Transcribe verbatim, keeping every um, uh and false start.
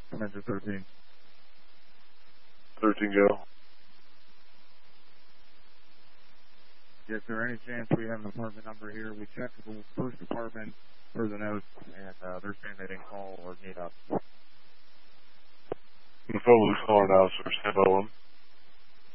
Commander thirteen. thirteen go. Yes, sir. Any chance we have an apartment number here? We checked the first apartment for the notes, and uh, they're saying they didn't call or meet up. The phone was calling out, so stand by one.